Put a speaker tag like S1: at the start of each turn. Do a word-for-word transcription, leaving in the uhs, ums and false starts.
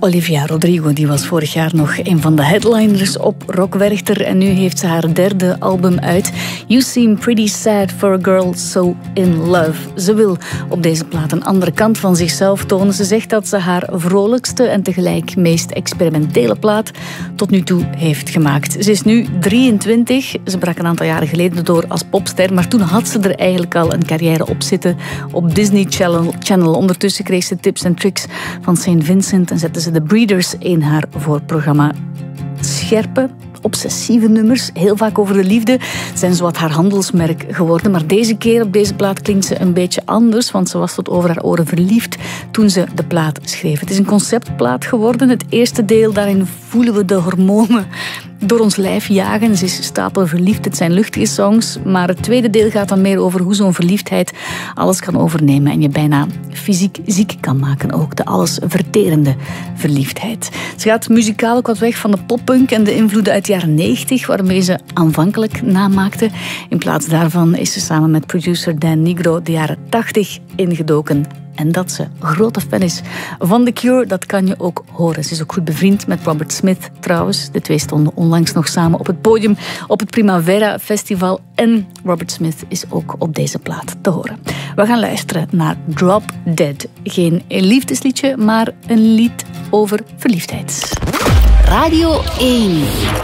S1: Olivia Rodrigo die was vorig jaar nog een van de headliners op Rock Werchter en nu heeft ze haar derde album uit. You Seem Pretty Sad for a Girl So In Love. Ze wil op deze plaat een andere kant van zichzelf tonen. Ze zegt dat ze haar vrolijkste en tegelijk meest experimentele plaat tot nu toe heeft gemaakt. Ze is nu drieëntwintig. Ze brak een aantal jaren geleden door als popster, maar toen had ze er eigenlijk al een carrière op zitten op Disney Channel. Channel. Ondertussen kreeg ze tips en tricks van Saint Vincent en zette ze de Breeders in haar voorprogramma. Scherpe, obsessieve nummers, heel vaak over de liefde, zijn zowat haar handelsmerk geworden. Maar deze keer op deze plaat klinkt ze een beetje anders, want ze was tot over haar oren verliefd toen ze de plaat schreef. Het is een conceptplaat geworden. Het eerste deel, daarin voelen we de hormonen door ons lijf jagen. Ze is stapelverliefd. Het zijn luchtige songs. Maar het tweede deel gaat dan meer over hoe zo'n verliefdheid alles kan overnemen en je bijna fysiek ziek kan maken. Ook de allesverterende verliefdheid. Ze gaat muzikaal ook wat weg van de poppunk en de invloeden uit de jaren negentig, waarmee ze aanvankelijk namaakte. In plaats daarvan is ze samen met producer Dan Nigro de jaren tachtig ingedoken. En dat ze een grote fan is van The Cure, dat kan je ook horen. Ze is ook goed bevriend met Robert Smith trouwens. De twee stonden onlangs nog samen op het podium op het Primavera Festival. En Robert Smith is ook op deze plaat te horen. We gaan luisteren naar Drop Dead. Geen liefdesliedje, maar een lied over verliefdheid.
S2: Radio één.